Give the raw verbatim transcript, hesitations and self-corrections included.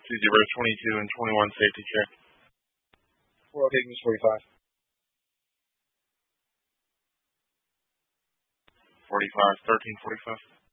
two zero, twenty-two and twenty-one safety check. four okay, Goose forty-five. forty-five, thirteen forty-five.